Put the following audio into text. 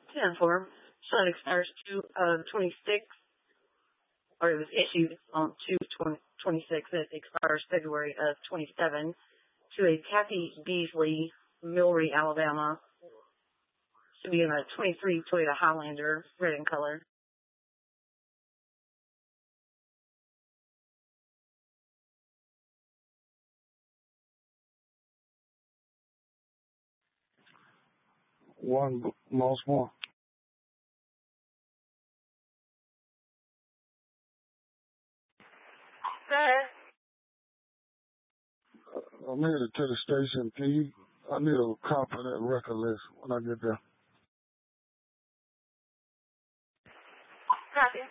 10 form. So it expires 2/26, or it was issued on 2/26. It expires February of 27 to a Kathy Beasley, Millry, Alabama. Should be in a 23 Toyota Highlander, red in color. One most more. Sir? I'm headed to the station. I need a copy of that record list when I get there. Copy.